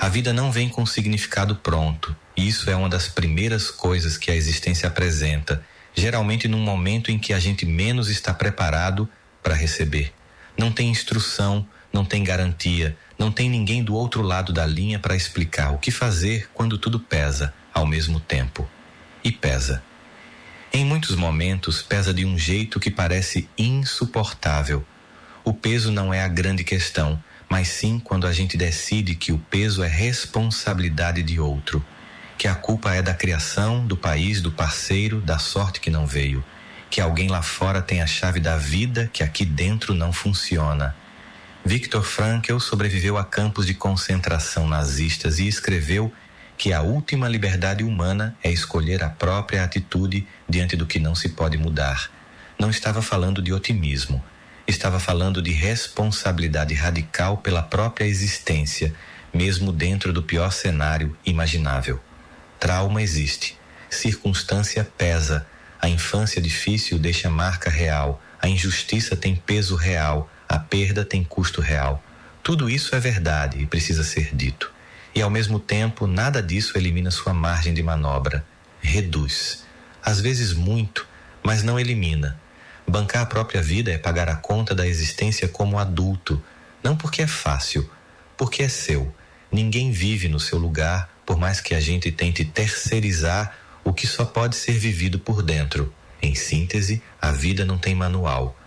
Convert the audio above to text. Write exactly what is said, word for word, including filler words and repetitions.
A vida não vem com significado pronto, e isso é uma das primeiras coisas que a existência apresenta, geralmente num momento em que a gente menos está preparado para receber. Não tem instrução, não tem garantia, não tem ninguém do outro lado da linha para explicar o que fazer quando tudo pesa ao mesmo tempo. E pesa. Em muitos momentos pesa de um jeito que parece insuportável. O peso não é a grande questão, mas sim quando a gente decide que o peso é responsabilidade de outro, que a culpa é da criação, do país, do parceiro, da sorte que não veio, que alguém lá fora tem a chave da vida que aqui dentro não funciona. Viktor Frankl sobreviveu a campos de concentração nazistas e escreveu que a última liberdade humana é escolher a própria atitude diante do que não se pode mudar. Não estava falando de otimismo, estava falando de responsabilidade radical pela própria existência, mesmo dentro do pior cenário imaginável. Trauma existe, circunstância pesa, a infância difícil deixa marca real, a injustiça tem peso real, a perda tem custo real. Tudo isso é verdade e precisa ser dito. E ao mesmo tempo, nada disso elimina sua margem de manobra. Reduz. Às vezes muito, mas não elimina. Bancar a própria vida é pagar a conta da existência como adulto. Não porque é fácil, porque é seu. Ninguém vive no seu lugar, por mais que a gente tente terceirizar o que só pode ser vivido por dentro. Em síntese, a vida não tem manual.